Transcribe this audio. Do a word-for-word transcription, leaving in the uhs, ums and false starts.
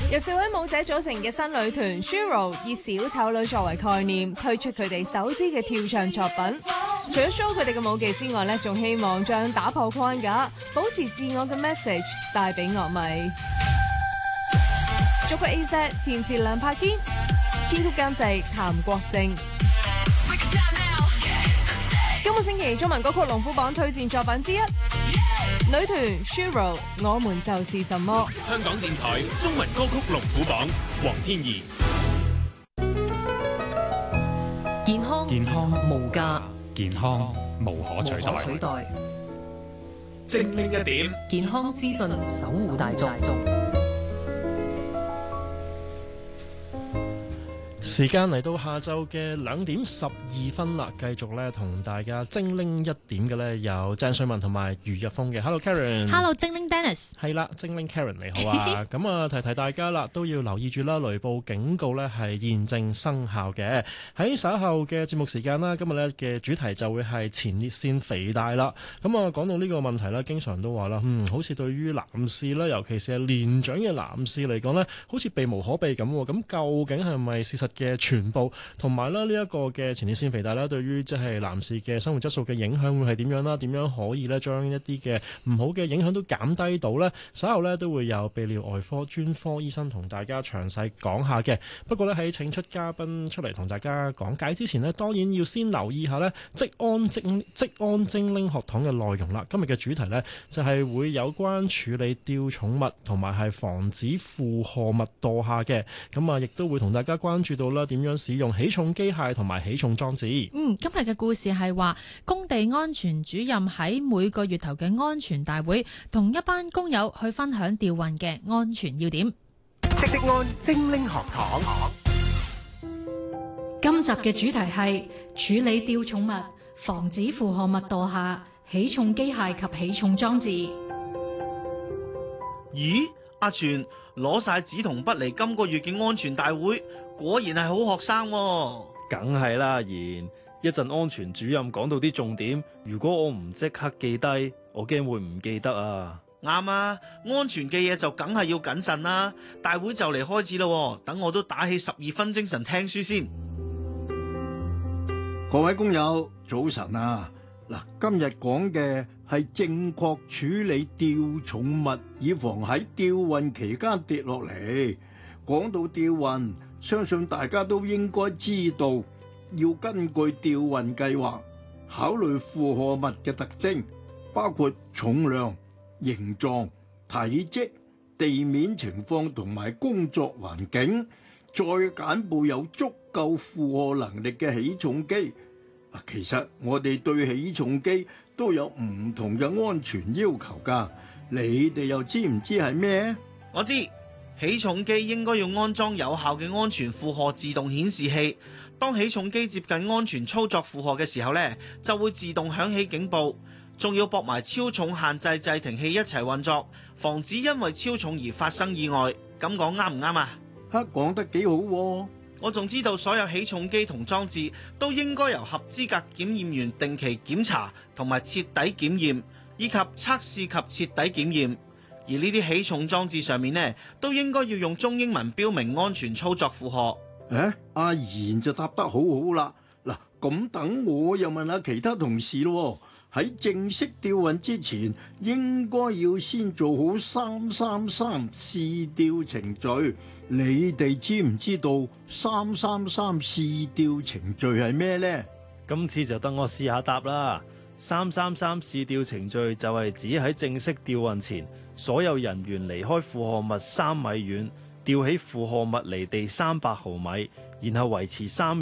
由四位舞者組成嘅新女團 Shiro 以小丑女作為概念，推出佢哋首支嘅跳唱作品。除咗 show 佢哋嘅舞技之外咧，仲希望將打破框架、保持自我嘅 message 帶俾樂迷。作曲 A Z 填詞梁柏堅，編曲監製譚國正。今個星期中文歌曲龍虎榜推薦作品之一，女團 Shiro 我們就是什麼。 香港電台中文歌曲龍虎榜，黃天怡。 健康健康無價， 健康無可取代。 取代精靈一點， 健康資訊守護大眾。 時間嚟到下晝嘅兩點十二分啦，繼續咧同大家精靈一點嘅咧有鄭瑞文同埋余日峰嘅。Hello Karen，Hello 精靈 Dennis， 係啦，精靈 Karen 你好啊。咁啊提提大家啦，都要留意住啦，雷暴警告咧係現正生效嘅。喺稍後嘅節目時間啦，今日咧嘅主題就會係前列腺肥大啦。咁啊講到呢個問題咧，經常都話啦，嗯，好似對於男士咧，尤其是係年長嘅男士嚟講咧，好似避無可避咁。咁究竟係咪事實嘅全部，同埋咧呢一個嘅前列腺肥大咧，對於即係男士嘅生活質素嘅影響會係點樣啦？點樣可以咧將一啲嘅唔好嘅影響都減低到呢？稍後咧都會有泌尿外科專科醫生同大家詳細講下嘅。不過咧喺請出嘉賓出嚟同大家講解之前呢，當然要先留意下呢職安精職安精靈學堂嘅內容啦。今日嘅主題呢，就係會有關處理吊寵物同埋係防止負荷物墮下嘅。咁啊，亦都會同大家關注到啦，點樣使用起重機械同埋起重裝置。 嗯，今日嘅故事係話工地安全主任喺每個月頭嘅安全大會，同一班工友去分享吊運嘅安全要點。 職安精靈學堂， 今集嘅主題係處理吊寵物，防止負荷物墮下，起重機械及起重裝置。 咦，阿全攞晒紙同筆嚟今個月嘅安全大會，果然係好學生喎。 梗係啦，阿賢，一陣安全主任講到啲重點，如果我唔即刻記低，我驚會唔記得啊。 啱啊，安全嘅嘢就梗係要謹慎啦。大會就嚟開始啦，等我都打起十二分精神聽書先。 各位工友早晨啊！嗱，今日講嘅係正確處理吊寵物，以防喺吊運期間跌落嚟。講到吊運，相信大家都應該知道，要根據吊運計劃考慮負荷物嘅特徵，包括重量、形狀、體積、地面情況同埋工作環境，再揀部有足夠負荷能力嘅起重機。其實我哋對起重機都有唔同嘅安全要求㗎，你哋又知唔知係咩？ 我知，起重機應該要安裝有效嘅安全負荷自動顯示器。當起重機接近安全操作負荷嘅時候呢，就會自動響起警報。仲要駁埋超重限制制停器一齊運作，防止因為超重而發生意外。咁講啱唔啱啊？ 吓，講得幾好喎。 我仲知道所有起重機同裝置都應該由合資格檢驗員定期檢查同埋徹底檢驗，以及測試及徹底檢驗。而呢啲起重裝置上面呢，都應該要用中英文標明安全操作負荷。 誒，阿賢就答得好好啦。嗱，咁等我又問下其他同事咯。喺正式吊運之前，應該要先做好三三三試吊程序。你哋知唔知道三三三試吊程序係咩呢？ 今次就等我試下答啦。三三三試吊程序就係指喺正式吊運前，所有人員離開負荷物三米遠，吊起負荷物離地三百毫米，然後維持三